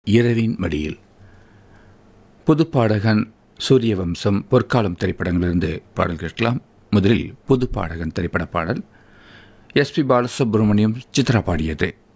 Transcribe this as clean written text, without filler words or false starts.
இரவின் மடியில். புதுப்பாடகன், சூரியவம்சம், பொற்காலம் திரைப்படங்களிலிருந்து பாடல் கேட்கலாம். முதலில் புதுப்பாடகன் திரைப்பட பாடல். எஸ்.பி. பாலசுப்ரமணியம், சித்ரா பாடியது.